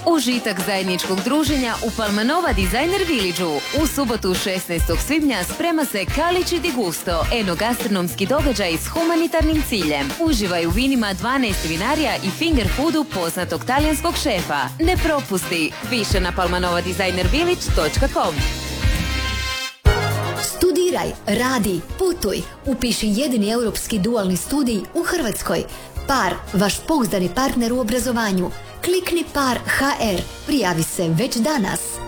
Užitak zajedničkog druženja u Palmanova Designer Village-u. U subotu 16. svibnja sprema se Calici di Gusto, enogastronomski događaj s humanitarnim ciljem. Uživaj u vinima 12 vinarija i finger foodu poznatog talijanskog šefa. Ne propusti! Više na palmanovadesignervillage.com. Studiraj, radi, putuj, upiši jedini europski dualni studij u Hrvatskoj. Par, vaš pouzdani partner u obrazovanju. Klikni Par HR. Prijavi se već danas.